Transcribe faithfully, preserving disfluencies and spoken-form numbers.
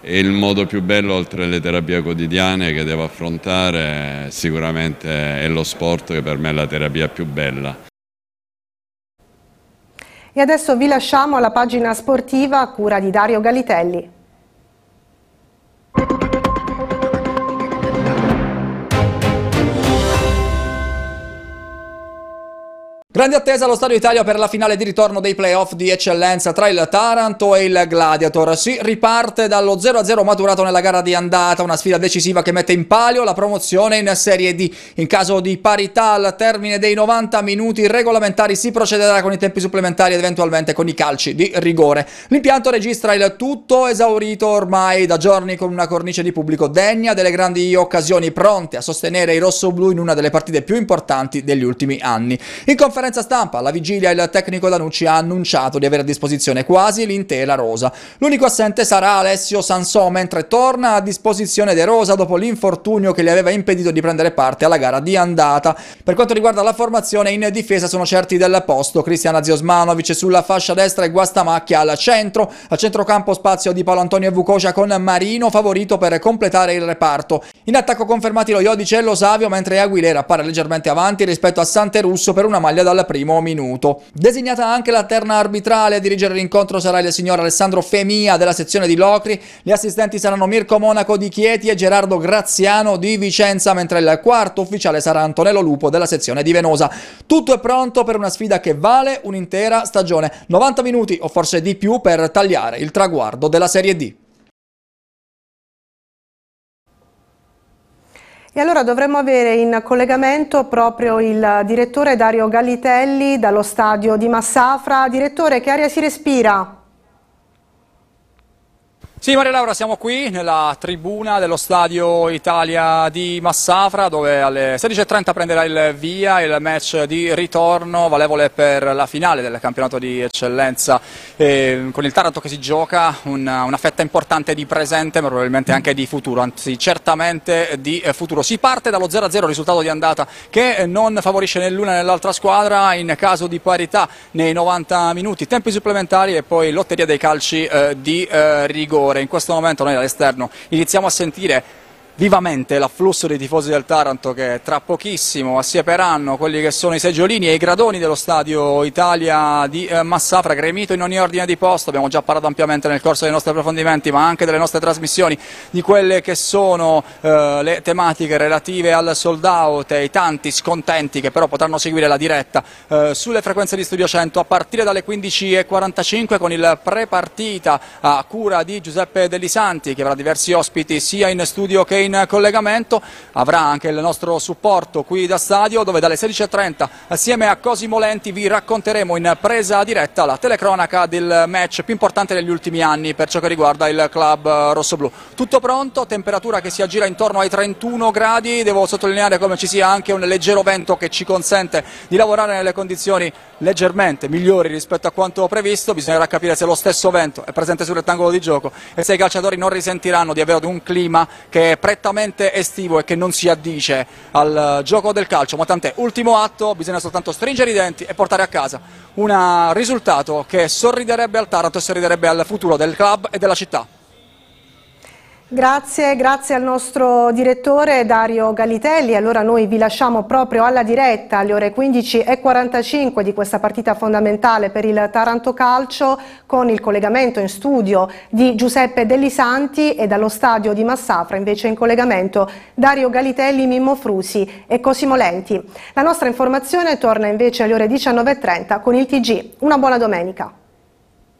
e il modo più bello, oltre alle terapie quotidiane che devo affrontare, sicuramente è lo sport, che per me è la terapia più bella. E adesso vi lasciamo alla pagina sportiva a cura di Dario Galitelli. Grande attesa allo Stadio Italia per la finale di ritorno dei playoff di eccellenza tra il Taranto e il Gladiator. Si riparte dallo zero a zero maturato nella gara di andata, una sfida decisiva che mette in palio la promozione in Serie D. In caso di parità al termine dei novanta minuti regolamentari si procederà con i tempi supplementari ed eventualmente con i calci di rigore. L'impianto registra il tutto esaurito ormai da giorni, con una cornice di pubblico degna delle grandi occasioni, pronte a sostenere i rossoblù in una delle partite più importanti degli ultimi anni. In conferenza stampa, alla vigilia, il tecnico Danucci ha annunciato di avere a disposizione quasi l'intera rosa. L'unico assente sarà Alessio Sansò, mentre torna a disposizione De Rosa dopo l'infortunio che gli aveva impedito di prendere parte alla gara di andata. Per quanto riguarda la formazione, in difesa sono certi del posto Cristian Ziosmanovic sulla fascia destra e Guastamacchia al centro. Al centrocampo spazio di Paolo Antonio Vucocia con Marino favorito per completare il reparto. In attacco confermati lo Iodice e lo Savio, mentre Aguilera appare leggermente avanti rispetto a Santerusso per una maglia dal primo minuto. Designata anche la terna arbitrale, a dirigere l'incontro sarà il signor Alessandro Femia della sezione di Locri. Gli assistenti saranno Mirko Monaco di Chieti e Gerardo Graziano di Vicenza, mentre il quarto ufficiale sarà Antonello Lupo della sezione di Venosa. Tutto è pronto per una sfida che vale un'intera stagione, novanta minuti o forse di più per tagliare il traguardo della Serie D. E allora dovremmo avere in collegamento proprio il direttore Dario Galitelli dallo stadio di Massafra. Direttore, che aria si respira? Sì, Maria Laura, siamo qui nella tribuna dello Stadio Italia di Massafra, dove alle sedici e trenta prenderà il via il match di ritorno valevole per la finale del campionato di eccellenza, eh, con il Taranto che si gioca una, una fetta importante di presente, ma probabilmente anche di futuro, anzi certamente di futuro. Si parte dallo zero a zero, risultato di andata che non favorisce né l'una né l'altra squadra. In caso di parità nei novanta minuti, tempi supplementari e poi lotteria dei calci eh, di eh, rigore. In questo momento noi dall'esterno iniziamo a sentire vivamente l'afflusso dei tifosi del Taranto, che tra pochissimo assieperanno quelli che sono i seggiolini e i gradoni dello Stadio Italia di eh, Massafra, gremito in ogni ordine di posto. Abbiamo già parlato ampiamente nel corso dei nostri approfondimenti, ma anche delle nostre trasmissioni, di quelle che sono eh, le tematiche relative al sold out e i tanti scontenti che però potranno seguire la diretta eh, sulle frequenze di Studio cento a partire dalle quindici e quarantacinque, con il pre-partita a cura di Giuseppe Delisanti, che avrà diversi ospiti sia in studio che in collegamento. Avrà anche il nostro supporto qui da stadio, dove dalle sedici e trenta assieme a Cosimo Lenti vi racconteremo in presa diretta la telecronaca del match più importante degli ultimi anni per ciò che riguarda il club rossoblù. Tutto pronto, temperatura che si aggira intorno ai trentuno gradi, devo sottolineare come ci sia anche un leggero vento che ci consente di lavorare nelle condizioni leggermente migliori rispetto a quanto previsto. Bisognerà capire se lo stesso vento è presente sul rettangolo di gioco e se i calciatori non risentiranno di avere un clima che è prettamente estivo e che non si addice al gioco del calcio, ma tant'è, ultimo atto, bisogna soltanto stringere i denti e portare a casa un risultato che sorriderebbe al Taranto e sorriderebbe al futuro del club e della città. Grazie, grazie al nostro direttore Dario Galitelli. Allora noi vi lasciamo proprio alla diretta alle ore quindici e quarantacinque di questa partita fondamentale per il Taranto Calcio, con il collegamento in studio di Giuseppe Delisanti, e dallo stadio di Massafra invece in collegamento Dario Galitelli, Mimmo Frusi e Cosimo Lenti. La nostra informazione torna invece alle ore diciannove e trenta con il T G. Una buona domenica.